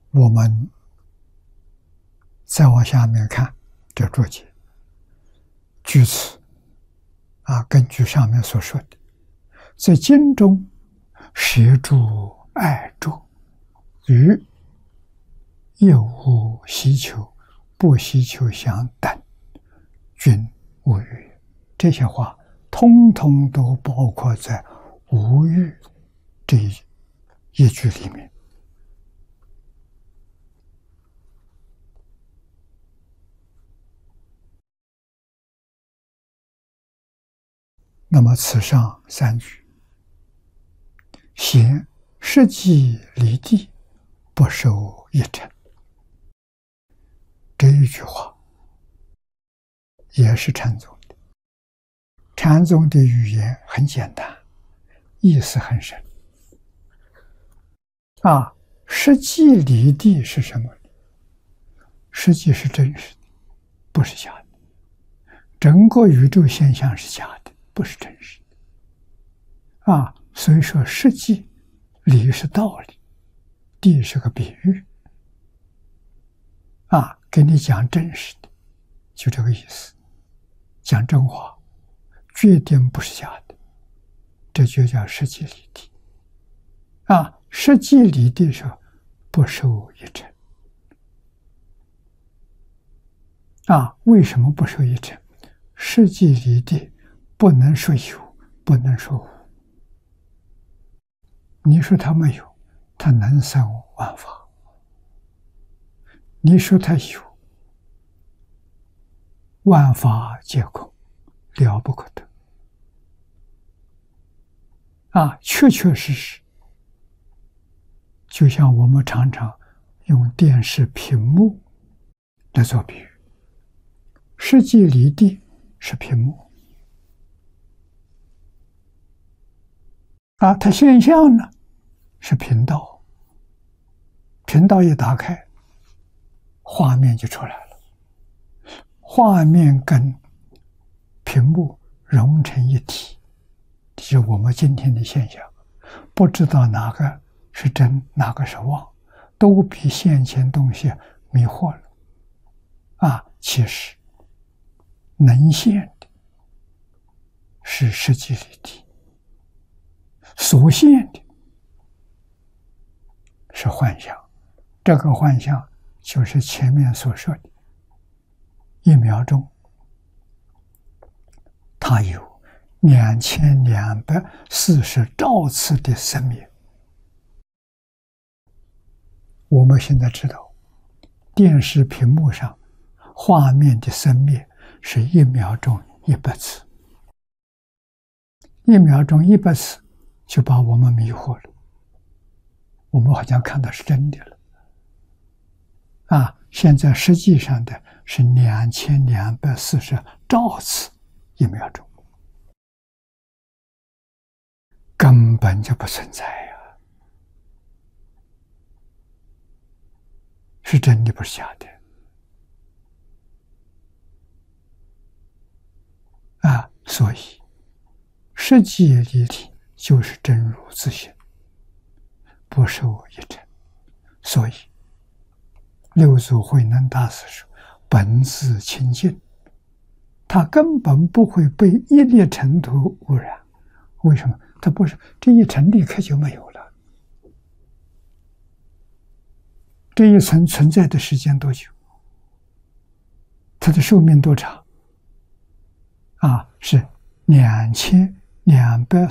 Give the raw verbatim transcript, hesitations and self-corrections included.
我们再往下面看这注解，据此啊，根据上面所说的，在经中舍诸爱著，与业无希求，不希求相等，均无欲。这些话通通都包括在无欲这一一句里面。那么此上三句，贤实际离地，不受一尘。这一句话也是禅宗的。禅宗的语言很简单，意思很深。啊，实际离地是什么？实际是真实的，不是假的。整个宇宙现象是假的，不是真实的。啊，所以说实际理是道理，地是个比喻。啊，给你讲真实的，就这个意思。讲真话，决定不是假的，这就叫实际离地。啊，实际离地时候不受一尘。啊，为什么不受一尘？实际离地不能说有，不能说无。你说它没有，它能生万法；你说它有，万法皆空，了不可得。啊，确确实实，就像我们常常用电视屏幕来做比喻，实际离地是屏幕。啊，它现象呢是频道，频道一打开，画面就出来了。画面跟屏幕融成一体，这是我们今天的现象。不知道哪个是真，哪个是妄，都比先前东西迷惑了。啊，其实能现的是实际离地，所现的是幻象。这个幻象就是前面所说的，一秒钟它有两千两百四十兆次的生灭。我们现在知道，电视屏幕上画面的生灭是一秒钟一百次，一秒钟一百次就把我们迷惑了，我们好像看到是真的了。啊，现在实际上的是两千两百四十兆次一秒钟，根本就不存在呀、啊，是真的不是假的。啊，所以实际离体就是真如自性，不受一尘。所以六祖慧能大师说，本自清净，他根本不会被一粒尘土污染。为什么？他不是这一尘立刻就没有了，这一层存在的时间多久？它的寿命多长？啊，是两千两百